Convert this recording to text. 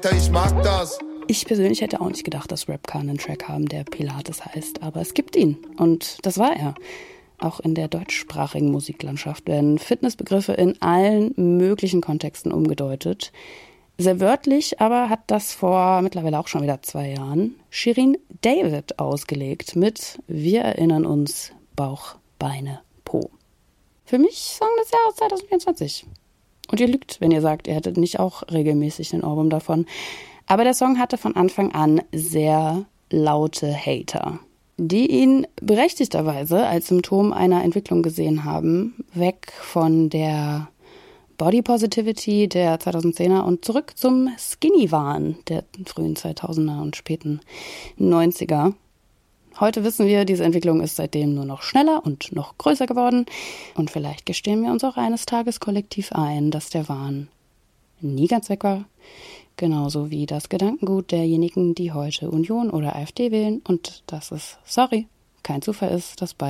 Ich mag das. Ich persönlich hätte auch nicht gedacht, dass Rap kann einen Track haben, der Pilates heißt, aber es gibt ihn und das war er. Auch in der deutschsprachigen Musiklandschaft werden Fitnessbegriffe in allen möglichen Kontexten umgedeutet. Sehr wörtlich aber hat das vor mittlerweile auch schon wieder 2 Jahren Shirin David ausgelegt mit Wir erinnern uns Bauch, Beine, Po. Für mich Song des Jahres 2024. Und ihr lügt, wenn ihr sagt, ihr hättet nicht auch regelmäßig ein Ohrwurm davon. Aber der Song hatte von Anfang an sehr laute Hater, die ihn berechtigterweise als Symptom einer Entwicklung gesehen haben, weg von der Body Positivity der 2010er und zurück zum Skinny-Wahn der frühen 2000er und späten 90er. Heute wissen wir, diese Entwicklung ist seitdem nur noch schneller und noch größer geworden. Und vielleicht gestehen wir uns auch eines Tages kollektiv ein, dass der Wahn nie ganz weg war. Genauso wie das Gedankengut derjenigen, die heute Union oder AfD wählen und dass es, sorry, kein Zufall ist, dass beide